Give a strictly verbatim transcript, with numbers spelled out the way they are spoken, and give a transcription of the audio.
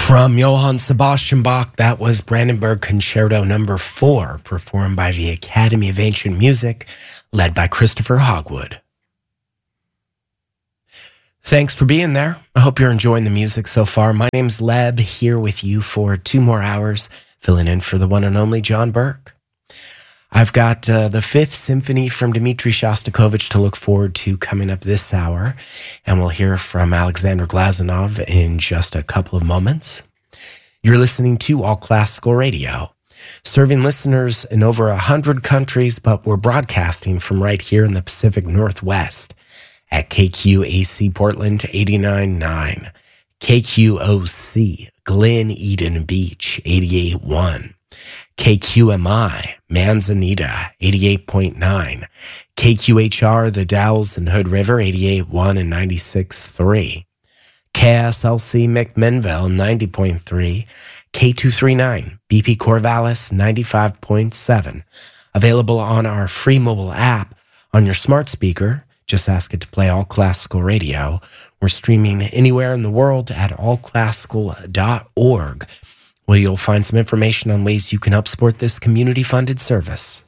From Johann Sebastian Bach, that was Brandenburg Concerto number four, performed by the Academy of Ancient Music, led by Christopher Hogwood. Thanks for being there. I hope you're enjoying the music so far. My name's Leb, here with you for two more hours, filling in for the one and only John Burke. I've got uh, the Fifth Symphony from Dmitri Shostakovich to look forward to coming up this hour, and we'll hear from Alexander Glazunov in just a couple of moments. You're listening to All Classical Radio, serving listeners in over a hundred countries, but we're broadcasting from right here in the Pacific Northwest at K Q A C Portland eighty-nine point nine, K Q O C Glen Eden Beach eighty-eight point one, K Q M I Manzanita eighty-eight point nine, K Q H R The Dalles and Hood River eighty-eight point one and ninety-six point three, K S L C McMinnville ninety point three, K two thirty-nine B P Corvallis ninety-five point seven. Available on our free mobile app on your smart speaker. Just ask it to play All Classical Radio. We're streaming anywhere in the world at all classical dot org, where you'll find some information on ways you can help support this community-funded service.